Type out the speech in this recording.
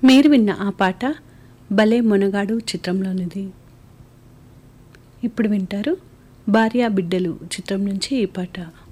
మీరు విన్న ఆ పాట భలే మొనగాడు చిత్రంలోనిది. ఇప్పుడు వింటారు భార్యా బిడ్డలు చిత్రం నుంచి ఈ పాట.